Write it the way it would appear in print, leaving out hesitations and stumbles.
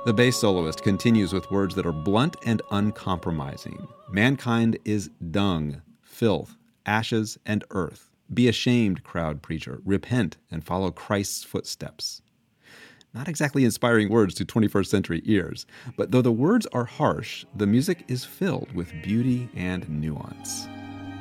The bass soloist continues with words that are blunt and uncompromising. Mankind is dung, filth, ashes, and earth. Be ashamed, crowd preacher. Repent and follow Christ's footsteps. Not exactly inspiring words to 21st century ears, but though the words are harsh, the music is filled with beauty and nuance.